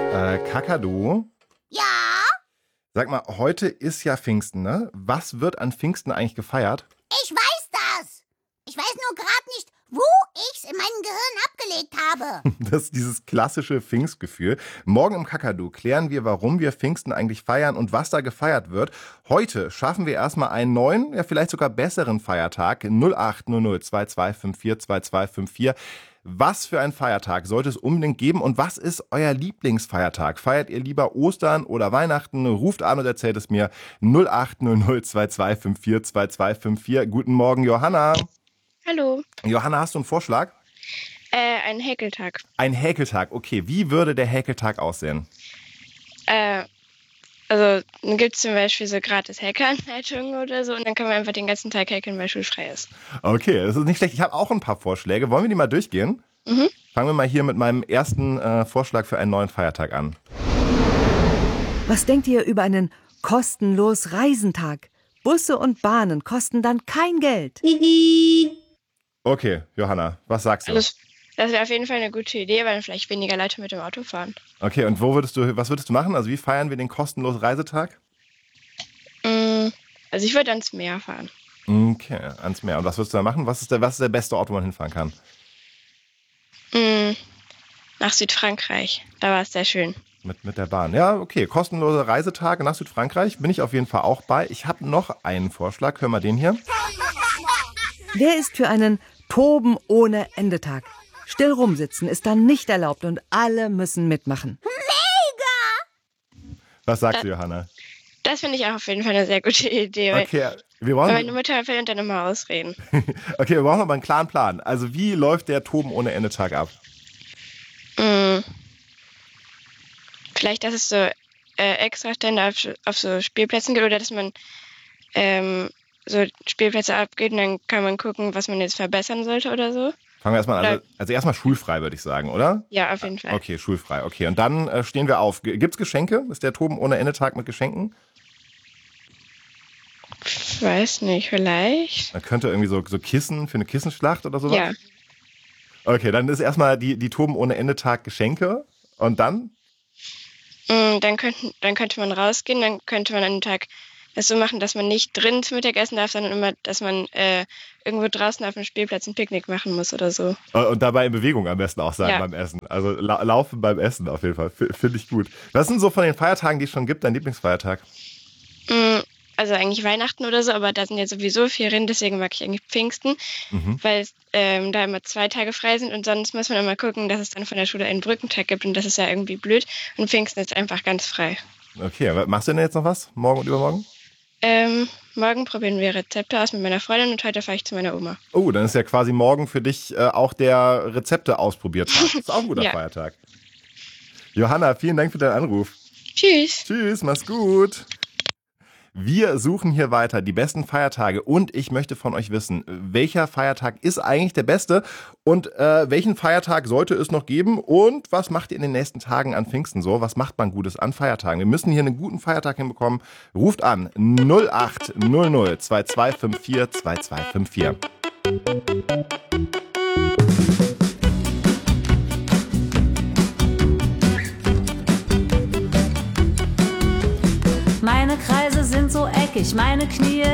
Kakadu, Ja, sag mal, heute ist ja Pfingsten, ne? Was wird an Pfingsten eigentlich gefeiert? ich weiß das. Ich weiß nur gerade nicht, wo ich's in meinem Gehirn abgelegt habe. Das ist dieses klassische Pfingstgefühl. Morgen im Kakadu klären wir, warum wir Pfingsten eigentlich feiern und was da gefeiert wird. Heute schaffen wir erstmal einen neuen, ja vielleicht sogar besseren Feiertag. 0800 2254 2254. Was für ein Feiertag sollte es unbedingt geben und was ist euer Lieblingsfeiertag? Feiert ihr lieber Ostern oder Weihnachten? Ruft an und erzählt es mir. 0800 2254 2254. Guten Morgen, Johanna. Hallo. Johanna, hast du einen Vorschlag? Ein Häkeltag. Ein Häkeltag, okay. Wie würde der Häkeltag aussehen? Also dann gibt es zum Beispiel so gratis Häkelanleitungen oder so und dann kann man einfach den ganzen Tag häkeln, weil schulfrei ist. Okay, das ist nicht schlecht. Ich habe auch ein paar Vorschläge. Wollen wir die mal durchgehen? Fangen wir mal hier mit meinem ersten Vorschlag für einen neuen Feiertag an. Was denkt ihr über einen kostenlos Reisentag? Busse und Bahnen kosten dann kein Geld. Okay, Johanna, was sagst du? Das wäre auf jeden Fall eine gute Idee, weil dann vielleicht weniger Leute mit dem Auto fahren. Okay, und was würdest du machen? Also wie feiern wir den kostenlosen Reisetag? Also ich würde ans Meer fahren. Okay, ans Meer. Und was würdest du da machen? Was ist der beste Ort, wo man hinfahren kann? Nach Südfrankreich. Da war es sehr schön. Mit der Bahn. Ja, okay. Kostenloser Reisetag nach Südfrankreich. Bin ich auf jeden Fall auch bei. Ich habe noch einen Vorschlag. Hör mal den hier. Wer ist für einen Toben ohne Endetag? Still rumsitzen ist dann nicht erlaubt und alle müssen mitmachen. Was sagst du, Johanna? Das finde ich auch auf jeden Fall eine sehr gute Idee. Weil Okay, meine Mutter will dann immer ausreden. Okay, wir brauchen aber einen klaren Plan. Also wie läuft der Toben ohne Endetag ab? Vielleicht, dass es so Extrastände auf so Spielplätzen gibt oder dass man so Spielplätze abgeht und dann kann man gucken, was man jetzt verbessern sollte oder so. Fangen wir erstmal an. Also erstmal schulfrei, würde ich sagen, oder? Ja, auf jeden Fall. Okay, schulfrei. Okay, und dann stehen wir auf. Gibt's Geschenke? Ist der Toben ohne Endetag mit Geschenken? Ich weiß nicht, vielleicht. Man könnte irgendwie so Kissen für eine Kissenschlacht oder sowas? Ja. Okay, dann ist erstmal die Toben ohne Endetag Geschenke. Und dann? Dann könnte man rausgehen, dann könnte man an dem Tag das so machen, dass man nicht drin zu Mittag essen darf, sondern immer, dass man irgendwo draußen auf dem Spielplatz ein Picknick machen muss oder so. Und dabei in Bewegung am besten auch sein beim Essen. Also laufen beim Essen auf jeden Fall. Finde ich gut. Was sind so von den Feiertagen, die es schon gibt, dein Lieblingsfeiertag? Also eigentlich Weihnachten oder so, aber da sind ja sowieso Ferien, deswegen mag ich eigentlich Pfingsten, weil da immer 2 Tage frei sind und sonst muss man immer gucken, dass es dann von der Schule einen Brückentag gibt und das ist ja irgendwie blöd und Pfingsten ist einfach ganz frei. Okay, aber machst du denn jetzt noch was? Morgen und übermorgen? Morgen probieren wir Rezepte aus mit meiner Freundin und heute fahre ich zu meiner Oma. Oh, dann ist ja quasi morgen für dich auch der Rezepte ausprobiert Tag. Das ist auch ein guter Ja. Feiertag. Johanna, vielen Dank für deinen Anruf. Tschüss! Tschüss, mach's gut. Wir suchen hier weiter die besten Feiertage und ich möchte von euch wissen, welcher Feiertag ist eigentlich der beste und welchen Feiertag sollte es noch geben und was macht ihr in den nächsten Tagen an Pfingsten so? Was macht man Gutes an Feiertagen? Wir müssen hier einen guten Feiertag hinbekommen. Ruft an 0800 2254 2254. Meine Kreise sind so eckig, meine Knie